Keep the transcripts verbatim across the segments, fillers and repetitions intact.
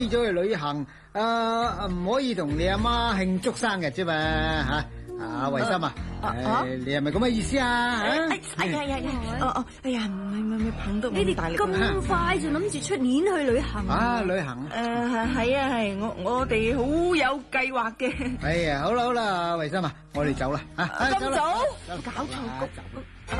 咗去旅行，誒唔可以同你阿媽慶祝生日啫嘛嚇。啊，維心啊，誒你係咪咁嘅意思啊？ 哎呀呀呀！哦哦，哎呀，唔係唔係，捧到你哋咁快就諗住出年去旅行啊？旅行？ 誒係啊係，我我哋好有計劃嘅。 哎呀，好啦好啦，維心啊，我哋走啦嚇。 咁早？ 搞錯局。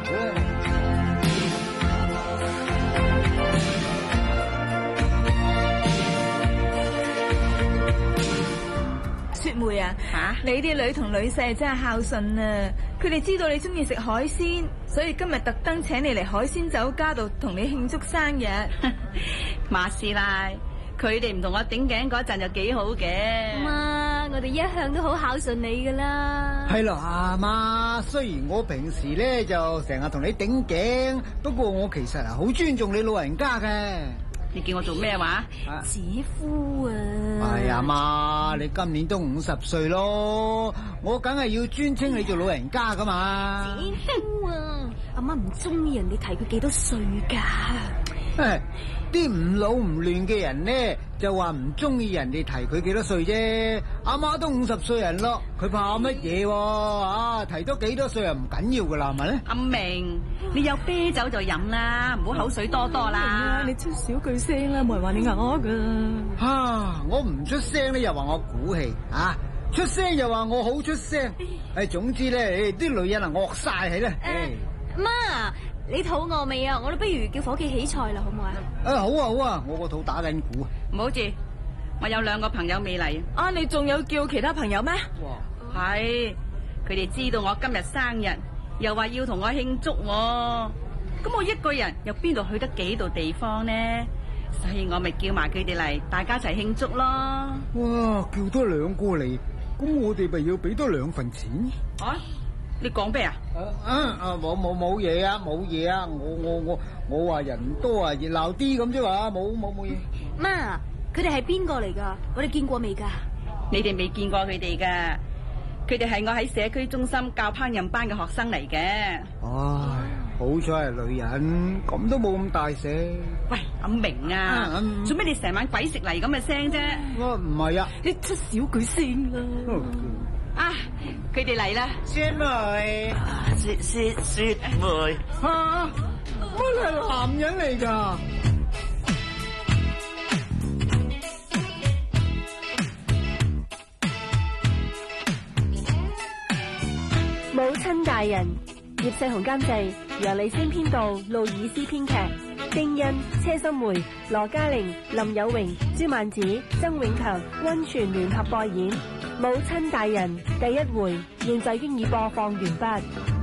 雪梅啊， 吓？ 你啲女同女婿真係孝順啊！佢哋知道你中意食海鮮，所以今日特登請你嚟海鮮酒家度同你慶祝生日。 馬師奶，佢哋唔同我頂頸嗰陣就幾好嘅。 媽，我哋一向都好孝順你噶啦。 係咯，阿媽，雖然我平時咧就成日同你頂頸，不過我其實係好尊重你老人家嘅。 你叫我做咩話？ 姐夫啊！ 哎呀媽，你今年都五十歲咯，我梗係要尊稱你做老人家噶嘛。 姐夫啊，阿媽唔中意人哋提佢幾多歲噶。 誒，啲唔老唔亂嘅人咧就話唔中意人哋提佢幾多歲啫。阿媽都五十歲人咯，佢怕乜嘢？啊，提多幾多歲又唔緊要噶啦，係咪咧？ 阿明，你有啤酒就飲啦，唔好口水多多啦。 你出少句聲啦，冇人話你呃噶。 啊，我唔出聲咧又話我鼓氣，啊，出聲又話我好出聲。誒，總之咧，啲女人啊惡晒係啦。 誒，媽。你肚餓未啊？我哋不如叫伙計起菜啦，好唔好啊？ 啊，好啊好啊，我個肚打緊鼓啊！ 唔好住，我有兩個朋友未嚟。 啊，你仲有叫其他朋友咩？ 哇， 係，佢哋知道我今日生日，又話要同我慶祝我。咁我一個人又邊度去得幾度地方呢？所以我咪叫埋佢哋嚟，大家一齊慶祝咯。 哇，叫多兩個嚟，咁我哋咪要俾多兩份錢？ 啊？你講咩啊？ 啊啊冇冇冇嘢啊冇嘢啊！我我我我話人多啊熱鬧啲咁啫嘛，冇冇冇嘢。 媽，佢哋係邊個嚟噶？我哋見過未噶？ 你哋未見過佢哋噶？佢哋係我喺社區中心教烹飪班嘅學生嚟嘅。 唉，好彩係女人，咁都冇咁大聲。 喂，阿明啊，嗯、做咩你成晚鬼食泥咁嘅聲啫？ 我唔係啊， 你出少句聲啦。 嗯啊！佢哋嚟啦， 雪梅，雪雪雪梅， 吓，乜係男人嚟噶？ 母親大人，葉世雄監製，楊麗仙編導，路爾斯編劇，丁欣、車心梅、羅嘉玲、林有榮、朱曼子、曾永強、溫泉聯合播演。母親大人第一回現在經已播放完畢。